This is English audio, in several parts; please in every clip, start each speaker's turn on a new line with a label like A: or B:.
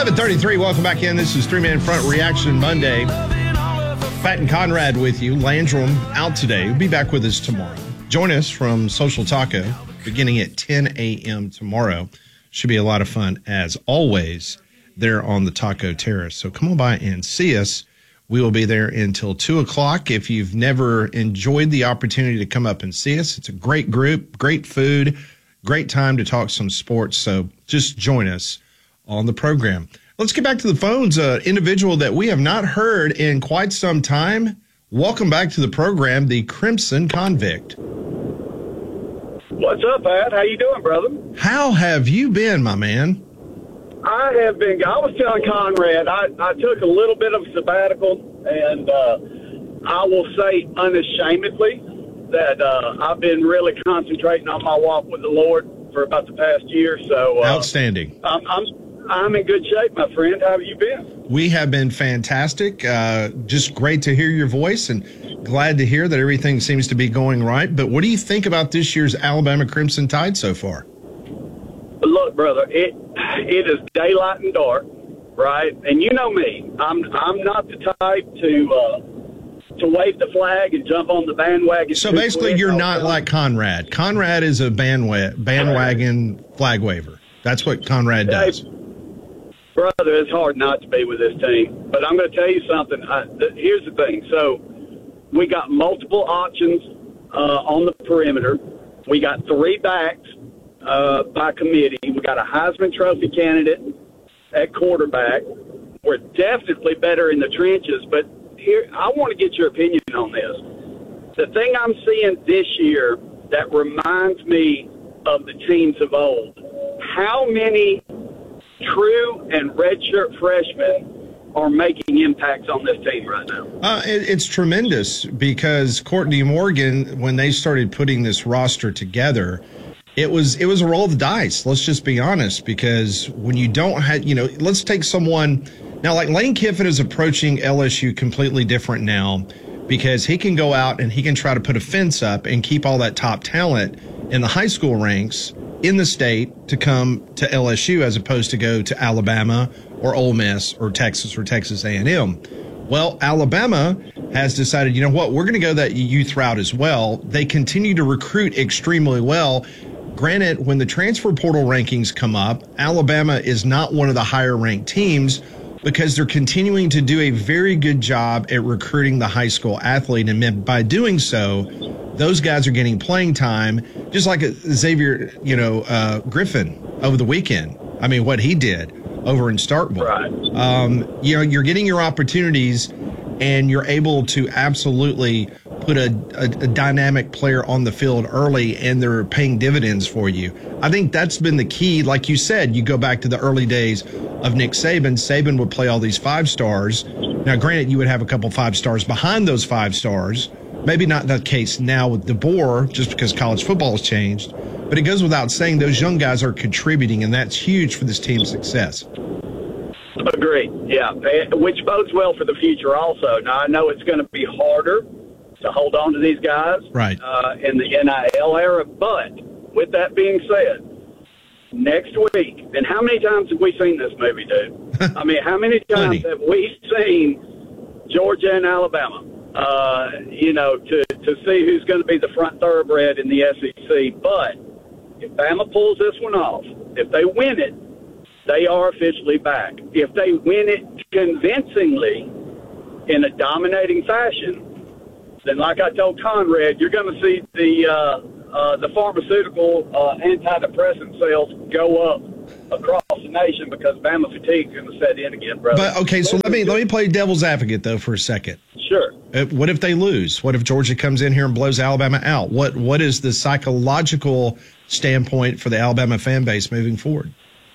A: 11:33. Welcome back in. This is Three Man Front Reaction Monday. Pat and Conrad with you. Landrum out today. We'll be back with us tomorrow. Join us from Social Taco beginning at 10 a.m. tomorrow. Should be a lot of fun, as always, there on the Taco Terrace. So come on by and see us. We will be there until 2 o'clock. If you've never enjoyed the opportunity to come up and see us, it's a great group, great food, great time to talk some sports. So just join us on the program. Let's get back to the phones. Individual that we have not heard in quite some time. Welcome back to the program, the Crimson Convict.
B: What's up, Pat? How you doing, brother?
A: How have you been, my man?
B: I have been. I was telling Conrad, I took a little bit of a sabbatical, and I will say unashamedly that I've been really concentrating on my walk with the Lord for about the past year. So
A: outstanding.
B: I'm in good shape, my friend. How have you been?
A: We have been fantastic. Just great to hear your voice, and glad to hear that everything seems to be going right. But what do you think about this year's Alabama Crimson Tide so far?
B: Look, brother, it is daylight and dark, right? And you know me. I'm not the type to wave the flag and jump on the bandwagon.
A: So basically, you're not like Conrad. Conrad is a bandwagon flag waver. That's what Conrad does.
B: Brother, it's hard not to be with this team. But I'm going to tell you something. Here's the thing. So we got multiple options on the perimeter. We got 3 backs by committee. We got a Heisman Trophy candidate at quarterback. We're definitely better in the trenches. But here, I want to get your opinion on this. The thing I'm seeing this year that reminds me of the teams of old, how many true and redshirt freshmen are making impacts on this team right now?
A: It's tremendous, because Courtney Morgan, when they started putting this roster together, it was a roll of the dice. Let's just be honest, because when you don't have, let's take someone now like Lane Kiffin is approaching LSU completely different now, because he can go out and he can try to put a fence up and keep all that top talent in the high school ranks in the state to come to LSU, as opposed to go to Alabama or Ole Miss or Texas A&M. Well, Alabama has decided, you know what, we're going to go that youth route as well. They continue to recruit extremely well. Granted, when the transfer portal rankings come up, Alabama is not one of the higher ranked teams, because they're continuing to do a very good job at recruiting the high school athlete. And by doing so, those guys are getting playing time, just like Xavier, Griffin over the weekend. I mean, what he did over in Starkville.
B: Right.
A: You're getting your opportunities, and you're able to absolutely put a dynamic player on the field early, and they're paying dividends for you. I think that's been the key. Like you said, you go back to the early days of Nick Saban. Saban would play all these 5 stars. Now, granted, you would have a couple 5 stars behind those 5 stars. Maybe not the case now with DeBoer, just because college football has changed. But it goes without saying, those young guys are contributing, and that's huge for this team's success.
B: Agreed. Yeah, which bodes well for the future also. Now, I know it's going to be harder to hold on to these guys
A: right.
B: In the NIL era. But with that being said, next week, and how many times have we seen this movie, dude? I mean, how many times have we seen Georgia and Alabama? To see who's going to be the front thoroughbred in the SEC. But if Bama pulls this one off, if they win it, they are officially back. If they win it convincingly in a dominating fashion, then like I told Conrad, you're going to see the pharmaceutical antidepressant sales go up across the nation, because Bama fatigue is going to set in again, brother.
A: But okay, so let me play devil's advocate though for a second.
B: Sure.
A: What if they lose? What if Georgia comes in here and blows Alabama out? What is the psychological standpoint for the Alabama fan base moving forward?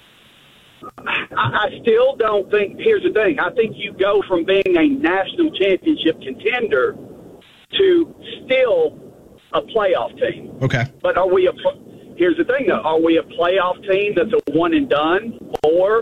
B: I still don't think. Here's the thing. I think you go from being a national championship contender to still a playoff team.
A: Okay.
B: But here's the thing, though. Are we a playoff team that's a one and done, or,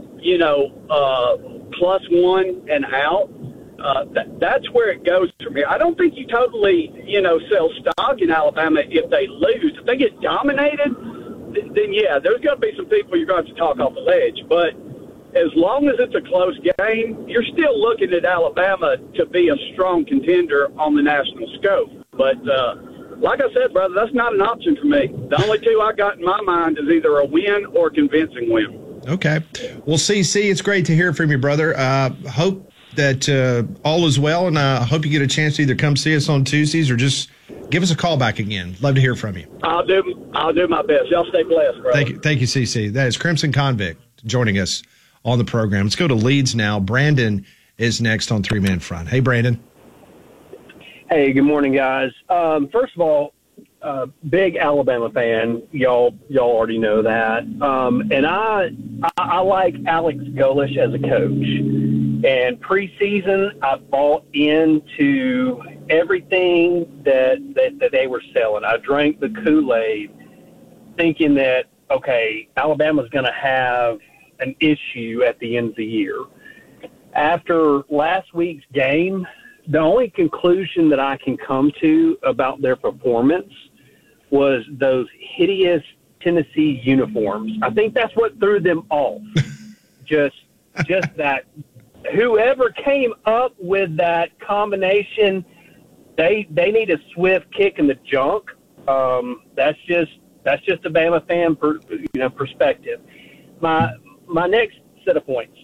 B: plus one and out? That's where it goes from here. I don't think you totally, sell stock in Alabama if they lose. If they get dominated, then yeah, there's going to be some people you're going to have to talk off the ledge. But as long as it's a close game, you're still looking at Alabama to be a strong contender on the national scope. But like I said, brother, that's not an option for me. The only two I got in my mind is either a win or a convincing win.
A: Okay. Well, CC, it's great to hear from you, brother. Hope that all is well, and I hope you get a chance to either come see us on Tuesdays or just give us a call back again. Love to hear from you.
B: I'll do my best. Y'all stay blessed, brother.
A: Thank you, CC. That is Crimson Convict joining us on the program. Let's go to Leeds now. Brandon is next on Three Man Front. Hey, Brandon.
C: Hey, good morning, guys. First of all, big Alabama fan. Y'all already know that. And I like Alex Golesh as a coach. And preseason, I bought into everything that they were selling. I drank the Kool-Aid thinking that, okay, Alabama's going to have an issue at the end of the year. After last week's game, the only conclusion that I can come to about their performance was those hideous Tennessee uniforms. I think that's what threw them off. just that whoever came up with that combination, they need a swift kick in the junk. That's just a Bama fan perspective. My next set of points.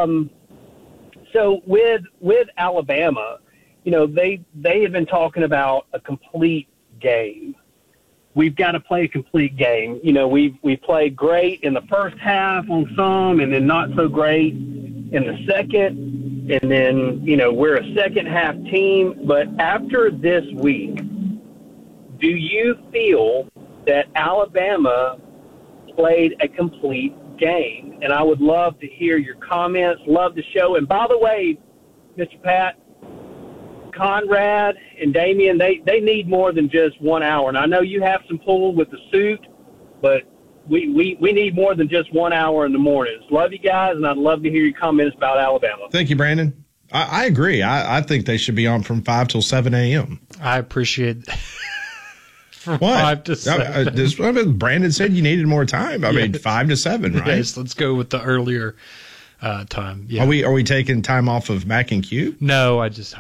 C: So with Alabama, they have been talking about a complete game. We've got to play a complete game. We played great in the first half on some, and then not so great in the second. And then, we're a second half team. But after this week, do you feel that Alabama played a complete game? And I would love to hear your comments, love the show. And by the way, Mr. Pat, Conrad and Damian, they need more than just 1 hour. And I know you have some pull with the suit, but we need more than just 1 hour in the mornings. Love you guys, and I'd love to hear your comments about Alabama.
A: Thank you, Brandon. I agree. I think they should be on from 5 till 7 a.m.
D: I appreciate from
A: what?
D: 5 to 7.
A: Brandon said you needed more time. I mean, 5 to 7, right?
D: Yes, let's go with the earlier time. Yeah.
A: Are we taking time off of Mac and Q?
D: No, I don't know.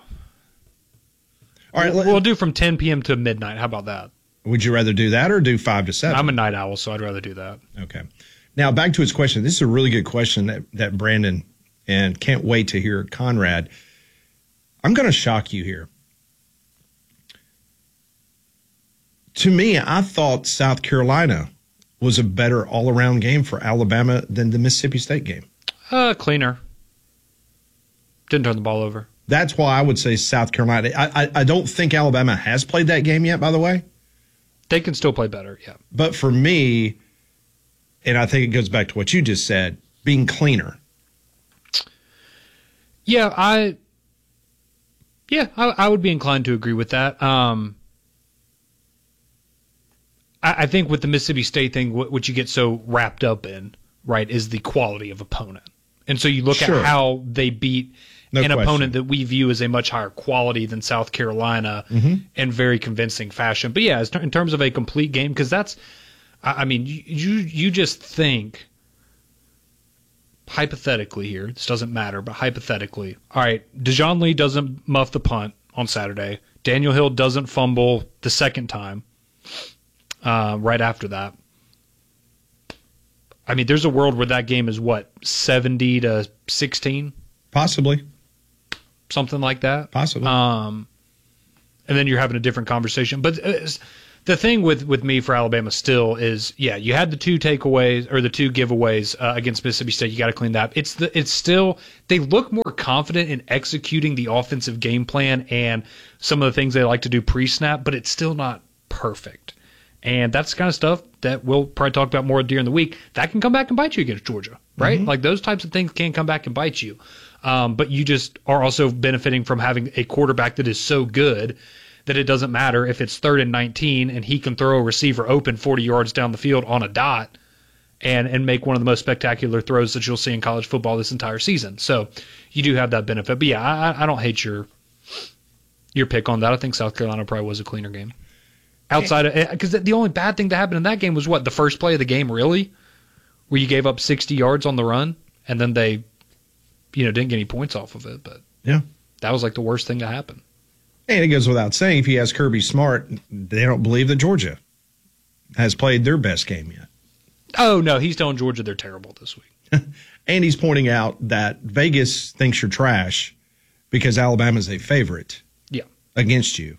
A: All right,
D: we'll do from 10 p.m. to midnight. How about that?
A: Would you rather do that or do 5 to 7?
D: I'm a night owl, so I'd rather do that.
A: Okay. Now, back to his question. This is a really good question that Brandon, and can't wait to hear Conrad. I'm going to shock you here. To me, I thought South Carolina was a better all-around game for Alabama than the Mississippi State game.
D: Cleaner. Didn't turn the ball over.
A: That's why I would say South Carolina. I don't think Alabama has played that game yet, by the way.
D: They can still play better, yeah.
A: But for me, and I think it goes back to what you just said, being cleaner.
D: Yeah, I would be inclined to agree with that. I think with the Mississippi State thing, what you get so wrapped up in, right, is the quality of opponent. And so you look at how they beat opponent that we view as a much higher quality than South Carolina in very convincing fashion. But yeah, in terms of a complete game, because that's, I mean, you just think, hypothetically here, this doesn't matter, but hypothetically, all right, Dejoun Lee doesn't muff the punt on Saturday. Daniel Hill doesn't fumble the second time right after that. I mean, there's a world where that game is, 70-16?
A: Possibly.
D: Something like that.
A: Possibly.
D: And then you're having a different conversation. But the thing with me for Alabama still is, yeah, you had the two takeaways or the two giveaways against Mississippi State. You got to clean that up. It's still, they look more confident in executing the offensive game plan and some of the things they like to do pre-snap, but it's still not perfect. And that's the kind of stuff that we'll probably talk about more during the week. That can come back and bite you against Georgia, right? Like those types of things can come back and bite you. But you just are also benefiting from having a quarterback that is so good that it doesn't matter if it's 3rd and 19 and he can throw a receiver open 40 yards down the field on a dot and make one of the most spectacular throws that you'll see in college football this entire season. So you do have that benefit. But yeah, I don't hate your pick on that. I think South Carolina probably was a cleaner game. Outside of, because the only bad thing that happened in that game was the first play of the game, really, where you gave up 60 yards on the run. and then they, didn't get any points off of it. But
A: Yeah.
D: that was like the worst thing to happen.
A: And it goes without saying, if you ask Kirby Smart, they don't believe that Georgia has played their best game yet.
D: Oh, no, he's telling Georgia they're terrible this week.
A: And he's pointing out that Vegas thinks you're trash because Alabama's a favorite against you.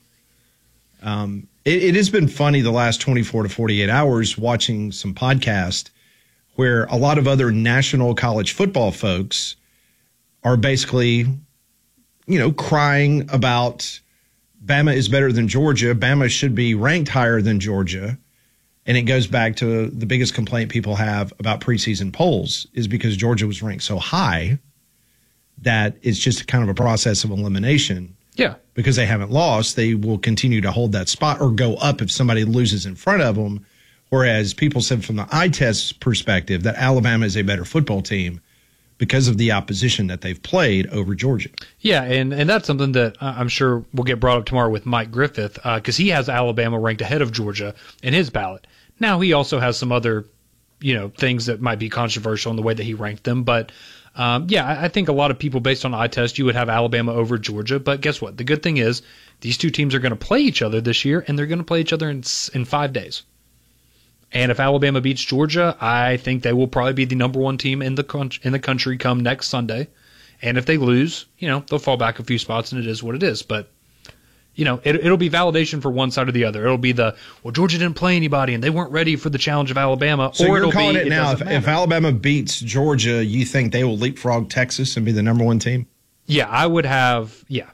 A: It has been funny the last 24 to 48 hours watching some podcast where a lot of other national college football folks are basically, crying about Bama is better than Georgia. Bama should be ranked higher than Georgia. And it goes back to the biggest complaint people have about preseason polls is because Georgia was ranked so high that it's just kind of a process of elimination.
D: Yeah.
A: Because they haven't lost, they will continue to hold that spot or go up if somebody loses in front of them. Whereas people said from the eye test perspective that Alabama is a better football team because of the opposition that they've played over Georgia.
D: Yeah, and that's something that I'm sure will get brought up tomorrow with Mike Griffith because he has Alabama ranked ahead of Georgia in his ballot. Now, he also has some other, things that might be controversial in the way that he ranked them. But, I think a lot of people, based on eye test, you would have Alabama over Georgia. But guess what? The good thing is these two teams are going to play each other this year, and they're going to play each other in 5 days. And if Alabama beats Georgia, I think they will probably be the number one team in the country come next Sunday. And if they lose, they'll fall back a few spots, and it is what it is. But, it'll be validation for one side or the other. It'll be Georgia didn't play anybody, and they weren't ready for the challenge of Alabama.
A: So
D: or
A: you're calling it now, if
D: matter.
A: Alabama beats Georgia, you think they will leapfrog Texas and be the number one team?
D: Yeah, I would have, yeah.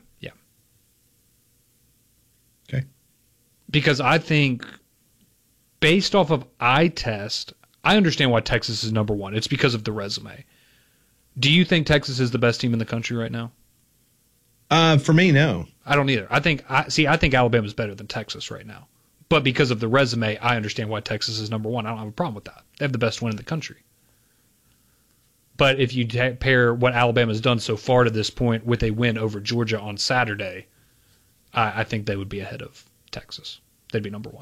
A: Okay.
D: Because I think based off of eye test, I understand why Texas is number one. It's because of the resume. Do you think Texas is the best team in the country right now?
A: For me, no.
D: I don't either. I think Alabama's better than Texas right now. But because of the resume, I understand why Texas is number one. I don't have a problem with that. They have the best win in the country. But if you pair what Alabama's done so far to this point with a win over Georgia on Saturday, I think they would be ahead of Texas. They'd be number one.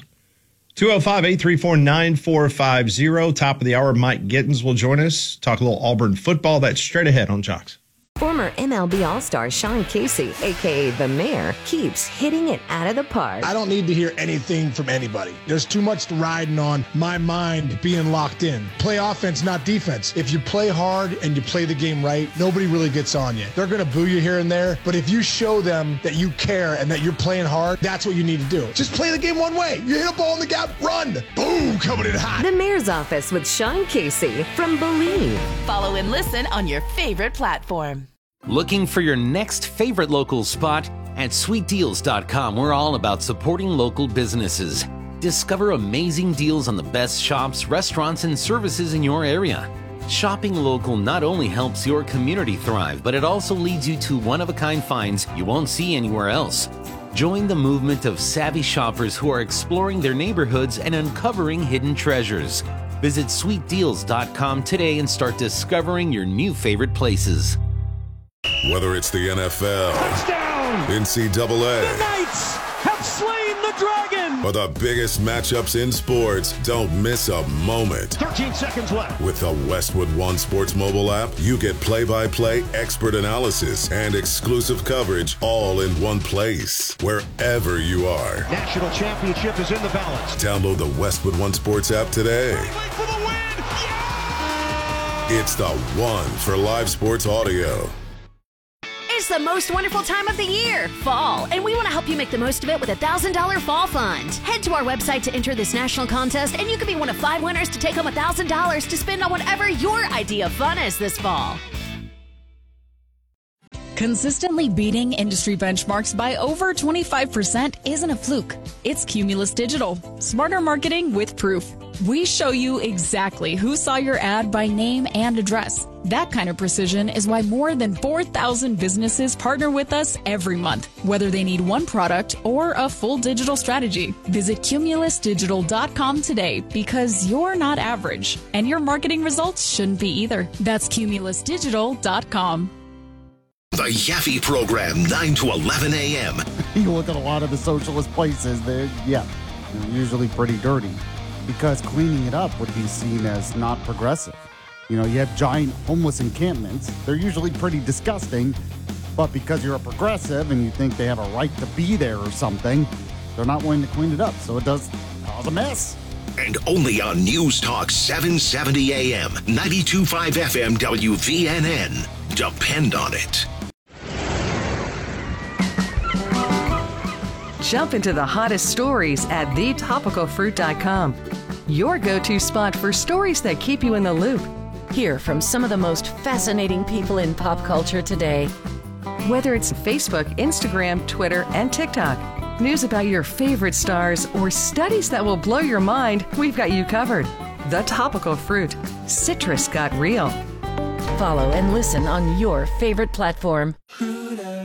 A: 205-834-9450. Top of the hour, Mike Gittins will join us. Talk a little Auburn football. That's straight ahead on Jocks.
E: Former MLB All-Star Sean Casey, a.k.a. The Mayor, keeps hitting it out of the park.
F: I don't need to hear anything from anybody. There's too much riding on my mind being locked in. Play offense, not defense. If you play hard and you play the game right, nobody really gets on you. They're going to boo you here and there, but if you show them that you care and that you're playing hard, that's what you need to do. Just play the game one way. You hit a ball in the gap, run. Boom, coming in hot.
E: The Mayor's Office with Sean Casey from Believe.
G: Follow and listen on your favorite platform.
H: Looking for your next favorite local spot? At sweetdeals.com, we're all about supporting local businesses. Discover amazing deals on the best shops, restaurants, and services in your area. Shopping local not only helps your community thrive, but it also leads you to one-of-a-kind finds you won't see anywhere else. Join the movement of savvy shoppers who are exploring their neighborhoods and uncovering hidden treasures. Visit sweetdeals.com today and start discovering your new favorite places.
I: Whether it's the NFL,
J: touchdown,
I: NCAA,
J: the Knights have slain the dragon,
I: or the biggest matchups in sports, don't miss a moment.
J: 13 seconds left.
I: With the Westwood One Sports mobile app, you get play-by-play expert analysis and exclusive coverage all in one place, wherever you are.
J: National championship is in the balance.
I: Download the Westwood One Sports app today.
J: For the win. Yeah!
I: It's the one for live sports audio.
K: It's the most wonderful time of the year, fall, and we want to help you make the most of it with a $1,000 fall fund. Head to our website to enter this national contest, and you could be one of 5 winners to take home $1,000 to spend on whatever your idea of fun is this fall.
L: Consistently beating industry benchmarks by over 25% isn't a fluke. It's Cumulus Digital. Smarter marketing with proof. We show you exactly who saw your ad by name and address. That kind of precision is why more than 4,000 businesses partner with us every month, whether they need one product or a full digital strategy. Visit cumulusdigital.com today because you're not average, and your marketing results shouldn't be either. That's cumulusdigital.com.
M: The Yaffe Program, 9 to 11 a.m.
N: You look at a lot of the socialist places, they're usually pretty dirty because cleaning it up would be seen as not progressive. You have giant homeless encampments. They're usually pretty disgusting, but because you're a progressive and you think they have a right to be there or something, they're not willing to clean it up, so it does cause a mess.
M: And only on News Talk 770 AM, 92.5 FM WVNN. Depend on it.
O: Jump into the hottest stories at thetopicalfruit.com. Your go-to spot for stories that keep you in the loop.
K: Hear from some of the most fascinating people in pop culture today.
O: Whether it's Facebook, Instagram, Twitter, and TikTok, news about your favorite stars, or studies that will blow your mind, we've got you covered. The Topical Fruit. Citrus got real.
K: Follow and listen on your favorite platform.